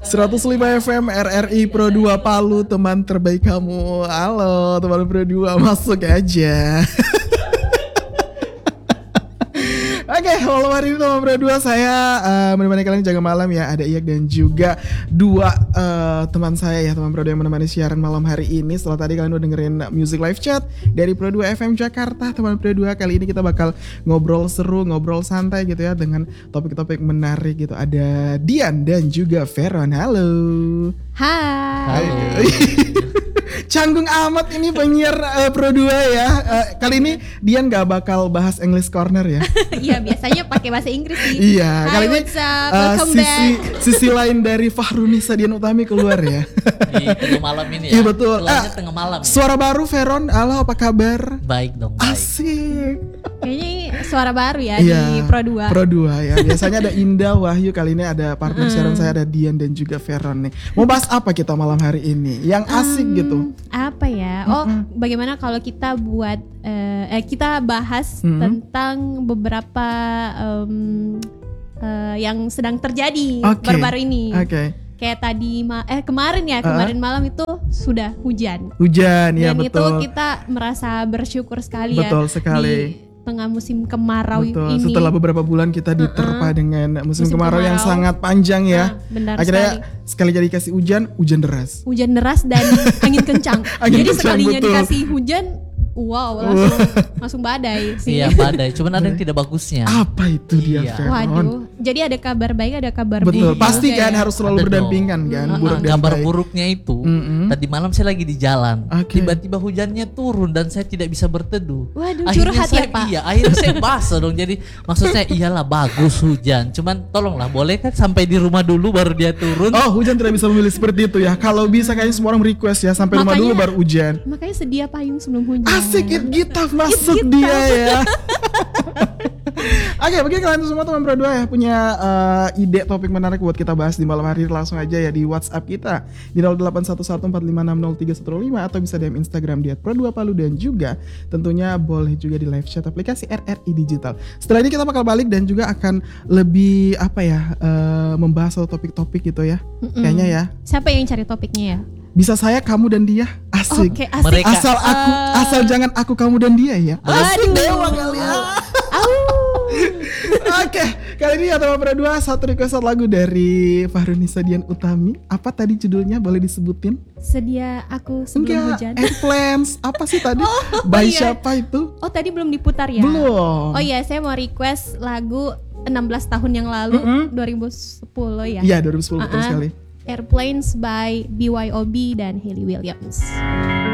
105 FM RRI Pro 2 Palu, teman terbaik kamu. Halo teman Pro 2, masuk aja. Oke, malam hari ini teman Pro 2 saya menemani kalian jaga malam ya. Ada Iyak dan juga dua teman saya ya, teman Pro 2 yang menemani siaran malam hari ini. Setelah tadi kalian udah dengerin Music Live Chat dari Pro 2 FM Jakarta, teman Pro 2. Kali ini kita bakal ngobrol seru, ngobrol santai gitu ya, dengan topik-topik menarik gitu. Ada Dian dan juga Veron. Halo. Hai. Canggung amat ini penyiar Pro 2 ya. Kali ini Dian gak bakal bahas English Corner ya. Iya, biasanya pakai bahasa Inggris sih. Iya, kali ini sisi lain dari Fahrunisa Dian Utami keluar ya. Di tengah malam ini ya. Iya betul. Keluarnya tengah malam. Suara baru Veron, halo apa kabar? Baik dong, baik. Asik. Kayaknya ini suara baru ya Iya, di Pro 2. Pro 2 ya. Biasanya ada Indah, Wahyu, kali ini ada partner siaran saya, ada Dian dan juga Veron nih. Mau bahas apa kita malam hari ini? Yang asik gitu. Apa ya? Oh, bagaimana kalau kita buat kita bahas tentang beberapa yang sedang terjadi baru-baru ini. Oke. Kayak tadi kemarin malam itu sudah hujan. Hujan ya, Dan betul. itu kita merasa bersyukur sekali ya. Betul sekali. Di tengah musim kemarau Betul. ini. Setelah beberapa bulan kita diterpa dengan musim kemarau yang sangat panjang ya. Benar Akhirnya sekali jadi dikasih hujan deras. Hujan deras dan angin kencang. Angin Jadi kencang, sekalinya betul. dikasih hujan, wow, langsung badai sih. Iya, badai. Cuman ada yang tidak bagusnya. Apa itu dia, Iya. Veron? Waduh, jadi ada kabar baik, ada kabar Betul, buruk pasti juga kan ya. harus selalu Ada berdampingan kan, buruk dan Kabar baik. buruknya itu, tadi malam saya lagi di jalan, Oke. tiba-tiba hujannya turun dan saya tidak bisa berteduh. Waduh, Akhirnya curhat ya, saya, Pak? Iya, akhirnya saya basah dong. Jadi maksud saya iyalah bagus hujan, cuman tolonglah boleh kan sampai di rumah dulu baru dia turun. Oh, hujan tidak bisa memilih seperti itu ya. Kalau bisa kayaknya semua orang request ya, sampai rumah dulu baru hujan. Makanya sedia payung sebelum hujan. Asik, It Gitaf masuk Gitaf. dia ya. Oke, bagi kalian semua teman Pro 2 ya punya ide topik menarik buat kita bahas di malam hari ini, langsung aja ya di WhatsApp kita di 08114560315 atau bisa DM Instagram di @pro2palu dan juga tentunya boleh juga di live chat aplikasi RRI Digital. Setelah ini kita bakal balik dan juga akan lebih membahas topik-topik gitu ya. Kayaknya ya. Siapa yang cari topiknya ya? Bisa saya, kamu dan dia. Asik. Oke, asik. Mereka. Asal jangan aku, kamu dan dia ya. Asik Aduh. dewa kali ya. Oke, kali ini ya teman Pro 2 satu request lagu dari Fahrunisa Dian Utami. Apa tadi judulnya, boleh disebutin? Sedia aku sebelum hujan. Airplanes. Apa sih tadi? iya. By siapa itu? Oh, tadi belum diputar ya? Belum. Oh iya, saya mau request lagu 16 tahun yang lalu, 2010 ya. Iya, 2010 betul sekali. Airplanes by BYOB dan Hayley Williams.